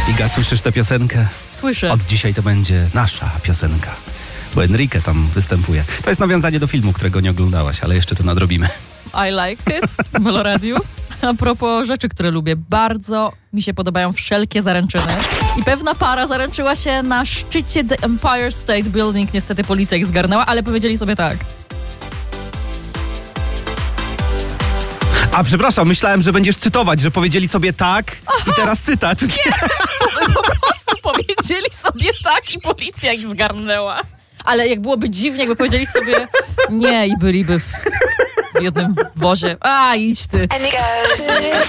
Iga, słyszysz tę piosenkę? Słyszę. Od dzisiaj to będzie nasza piosenka, bo Enrique tam występuje. To jest nawiązanie do filmu, którego nie oglądałaś, ale jeszcze to nadrobimy. I like it w Meloradiu. A propos rzeczy, które lubię, bardzo mi się podobają wszelkie zaręczyny. I pewna para zaręczyła się na szczycie The Empire State Building. Niestety policja ich zgarnęła, ale powiedzieli sobie tak. A przepraszam, myślałem, że będziesz cytować, że powiedzieli sobie tak i teraz cytat. Nie, po prostu powiedzieli sobie tak i policja ich zgarnęła. Ale jak byłoby dziwnie, jakby powiedzieli sobie nie i byliby w jednym wozie. A, idź ty.